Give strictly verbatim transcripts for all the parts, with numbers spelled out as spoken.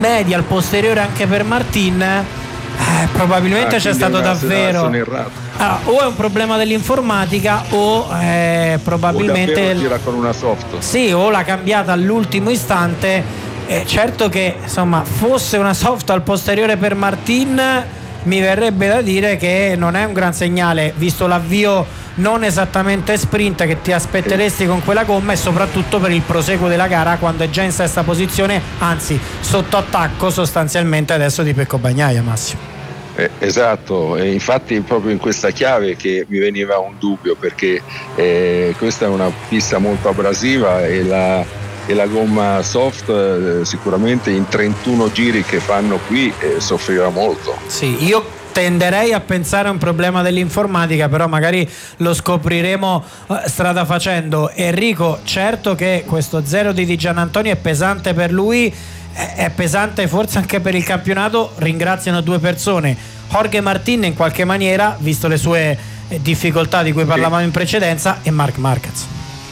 media al posteriore anche per Martin, eh, probabilmente ah, c'è stato davvero allora, o è un problema dell'informatica o eh, probabilmente o tira con una soft, sì, o l'ha cambiata all'ultimo istante. Eh, certo che insomma fosse una soft al posteriore per Martin, mi verrebbe da dire che non è un gran segnale visto l'avvio non esattamente sprint che ti aspetteresti con quella gomma, e soprattutto per il proseguo della gara quando è già in sesta posizione, anzi sotto attacco sostanzialmente adesso di Pecco Bagnaia. Massimo, eh, esatto, e infatti è proprio in questa chiave che mi veniva un dubbio, perché eh, questa è una pista molto abrasiva e la, e la gomma soft eh, sicuramente in trentuno giri che fanno qui eh, soffrirà molto. Sì, io tenderei a pensare a un problema dell'informatica, però magari lo scopriremo eh, strada facendo. Enrico, certo che questo zero di Di Giannantonio è pesante per lui, è, è pesante forse anche per il campionato. Ringraziano due persone, Jorge Martin in qualche maniera, visto le sue eh, difficoltà di cui parlavamo in precedenza, e Marc Marquez.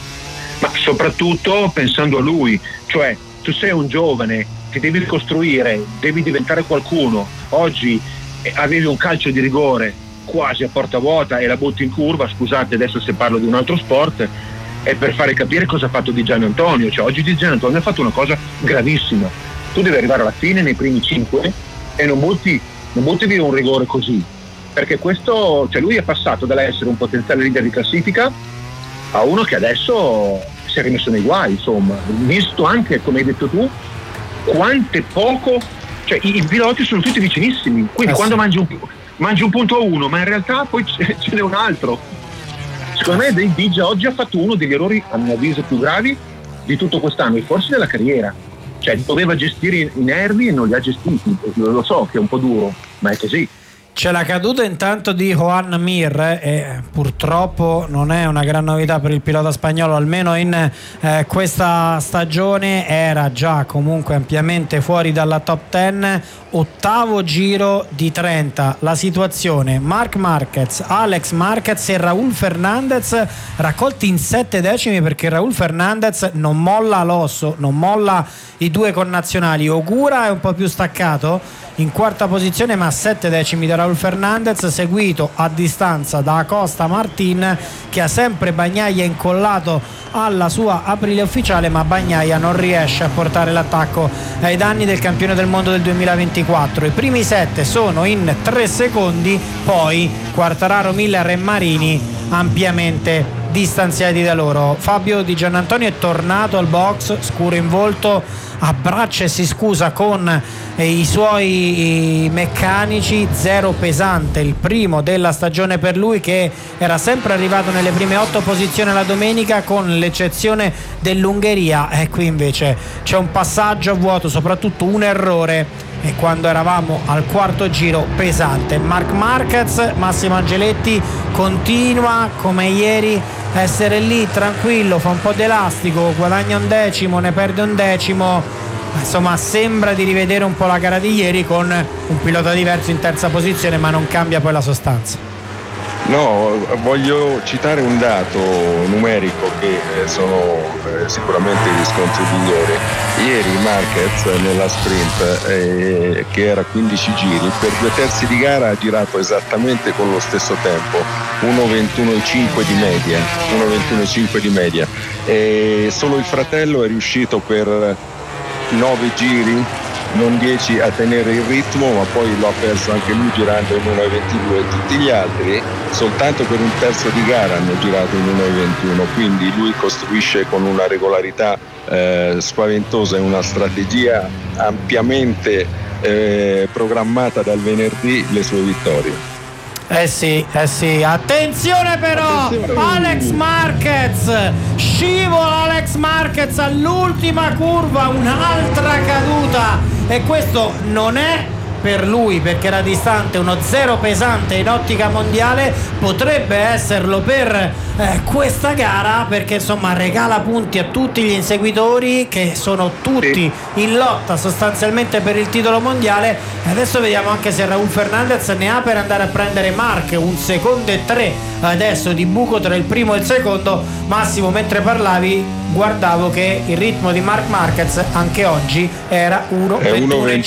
Ma soprattutto pensando a lui, cioè tu sei un giovane, ti devi costruire, devi diventare qualcuno. Oggi avevi un calcio di rigore quasi a porta vuota e la butti in curva, scusate adesso se parlo di un altro sport, è per fare capire cosa ha fatto Di Giannantonio. Cioè oggi Di Giannantonio ha fatto una cosa gravissima, tu devi arrivare alla fine nei primi cinque e non butti, non butti via un rigore così, perché questo, cioè lui è passato dall'essere un potenziale leader di classifica a uno che adesso si è rimesso nei guai, insomma, visto anche, come hai detto tu, quante poco. Cioè, i, i piloti sono tutti vicinissimi, quindi eh quando sì. mangi, un, mangi un punto a uno, ma in realtà poi ce, ce n'è un altro. Secondo me Dave Diggia oggi ha fatto uno degli errori, a mio avviso, più gravi di tutto quest'anno e forse della carriera. Cioè doveva gestire i, i nervi e non li ha gestiti. Lo so che è un po' duro, ma è così. C'è la caduta intanto di Joan Mir eh, e purtroppo non è una gran novità per il pilota spagnolo, almeno in eh, questa stagione era già comunque ampiamente fuori dalla top dieci, ottavo giro di trenta. La situazione: Marc Marquez, Alex Marquez e Raúl Fernández raccolti in sette decimi, perché Raúl Fernández non molla l'osso, non molla i due connazionali. Ogura è un po' più staccato in quarta posizione, ma a sette decimi da Raúl Fernández, seguito a distanza da Acosta Martin, che ha sempre Bagnaia incollato alla sua aprile ufficiale, ma Bagnaia non riesce a portare l'attacco ai danni del campione del mondo del duemilaventiquattro. I primi sette sono in tre secondi, poi Quartararo, Miller e Marini ampiamente distanziati da loro. Fabio Di Giannantonio è tornato al box, scuro in volto, abbraccia e si scusa con eh, i suoi meccanici. Zero pesante, il primo della stagione per lui, che era sempre arrivato nelle prime otto posizioni la domenica, con l'eccezione dell'Ungheria, e qui invece c'è un passaggio a vuoto, soprattutto un errore, e quando eravamo al quarto giro pesante. Marc Marquez, Massimo Angeletti, continua come ieri a essere lì tranquillo, fa un po' d'elastico, guadagna un decimo, ne perde un decimo, insomma sembra di rivedere un po' la gara di ieri con un pilota diverso in terza posizione, ma non cambia poi la sostanza. No, voglio citare un dato numerico che eh, sono eh, sicuramente gli scontri migliori. Ieri Marquez nella sprint, eh, che era quindici giri, per due terzi di gara ha girato esattamente con lo stesso tempo, uno ventuno e cinque di media, uno ventuno e cinque di media. E solo il fratello è riuscito per nove giri, non dieci, a tenere il ritmo, ma poi lo ha perso anche lui girando in uno ventidue. Tutti gli altri soltanto per un terzo di gara hanno girato in uno ventuno, quindi lui costruisce con una regolarità eh, spaventosa e una strategia ampiamente eh, programmata dal venerdì le sue vittorie. Eh sì, eh sì, attenzione però, attenzione. Alex Marquez, scivola Alex Marquez all'ultima curva, un'altra caduta, e questo non è per lui perché era distante, uno zero pesante in ottica mondiale, potrebbe esserlo per eh, questa gara, perché insomma regala punti a tutti gli inseguitori che sono tutti in lotta sostanzialmente per il titolo mondiale. E adesso vediamo anche se Raúl Fernández ne ha per andare a prendere Marc, un secondo e tre adesso di buco tra il primo e il secondo. Massimo, mentre parlavi guardavo che il ritmo di Marc Marquez anche oggi era uno ventuno e